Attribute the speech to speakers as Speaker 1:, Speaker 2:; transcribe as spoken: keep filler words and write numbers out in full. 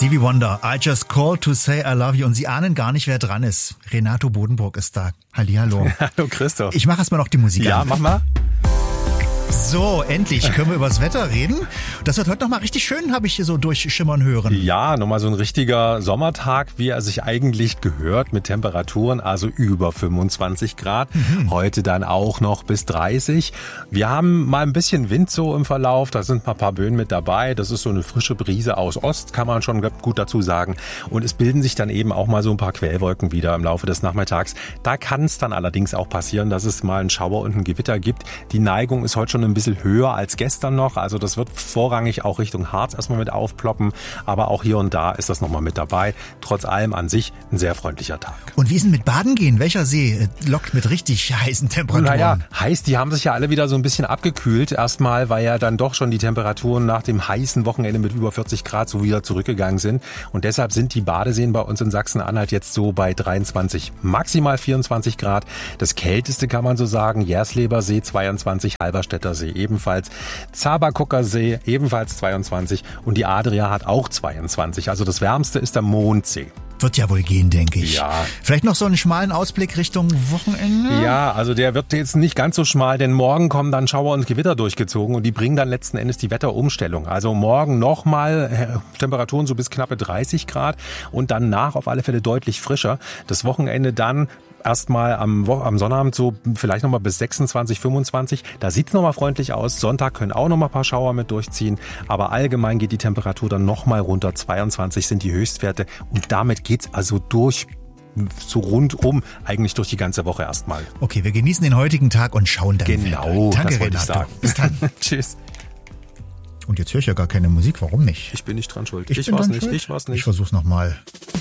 Speaker 1: Stevie Wonder, I just called to say I love you. Und Sie ahnen gar nicht, wer dran ist. Renato Bodenburg ist da. Hallihallo.
Speaker 2: Hallo Christoph.
Speaker 1: Ich mache erstmal noch die Musik
Speaker 2: Ja,
Speaker 1: an.
Speaker 2: mach mal.
Speaker 1: So, endlich können wir über das Wetter reden. Das wird heute noch mal richtig schön, habe ich hier so durchschimmern hören.
Speaker 2: Ja, nochmal so ein richtiger Sommertag, wie er sich eigentlich gehört, mit Temperaturen also über fünfundzwanzig Grad. Mhm. Heute dann auch noch bis dreißig. Wir haben mal ein bisschen Wind so im Verlauf, da sind ein paar Böen mit dabei. Das ist so eine frische Brise aus Ost, kann man schon gut dazu sagen. Und es bilden sich dann eben auch mal so ein paar Quellwolken wieder im Laufe des Nachmittags. Da kann es dann allerdings auch passieren, dass es mal einen Schauer und ein Gewitter gibt. Die Neigung ist heute schon ein bisschen höher als gestern noch. Also das wird vorrangig auch Richtung Harz erstmal mit aufploppen. Aber auch hier und da ist das nochmal mit dabei. Trotz allem an sich ein sehr freundlicher Tag.
Speaker 1: Und wie ist denn mit Baden gehen? Welcher See lockt mit richtig heißen Temperaturen?
Speaker 2: Naja, heiß, die haben sich ja alle wieder so ein bisschen abgekühlt. Erstmal, weil ja dann doch schon die Temperaturen nach dem heißen Wochenende mit über vierzig Grad so wieder zurückgegangen sind. Und deshalb sind die Badeseen bei uns in Sachsen-Anhalt jetzt so bei dreiundzwanzig, maximal vierundzwanzig Grad. Das kälteste kann man so sagen, Jersleber See zweiundzwanzig, Halberstädter See ebenfalls, Zaberkucker See ebenfalls zweiundzwanzig und die Adria hat auch zweiundzwanzig. Also das wärmste ist der Mondsee.
Speaker 1: Wird ja wohl gehen, denke ich.
Speaker 2: Ja.
Speaker 1: Vielleicht noch so einen schmalen Ausblick Richtung Wochenende?
Speaker 2: Ja, also der wird jetzt nicht ganz so schmal, denn morgen kommen dann Schauer und Gewitter durchgezogen und die bringen dann letzten Endes die Wetterumstellung. Also morgen nochmal Temperaturen so bis knappe dreißig Grad und danach auf alle Fälle deutlich frischer. Das Wochenende dann erstmal am, am Sonnabend so vielleicht nochmal bis sechsundzwanzig, fünfundzwanzig. Da sieht's nochmal freundlich aus. Sonntag können auch nochmal ein paar Schauer mit durchziehen. Aber allgemein geht die Temperatur dann nochmal runter. zweiundzwanzig sind die Höchstwerte. Und damit geht's also durch, so rundum, eigentlich durch die ganze Woche erstmal.
Speaker 1: Okay, wir genießen den heutigen Tag und schauen dann
Speaker 2: Genau,
Speaker 1: weiter. Danke,
Speaker 2: das wollte ich
Speaker 1: Renato.
Speaker 2: sagen.
Speaker 1: Bis dann.
Speaker 2: Tschüss.
Speaker 1: Und jetzt höre ich ja gar keine Musik. Warum nicht?
Speaker 2: Ich bin nicht dran schuld.
Speaker 1: Ich,
Speaker 2: Ich
Speaker 1: bin
Speaker 2: war's
Speaker 1: dran
Speaker 2: nicht.
Speaker 1: schuld?
Speaker 2: Ich war's nicht.
Speaker 1: Ich versuch's nochmal.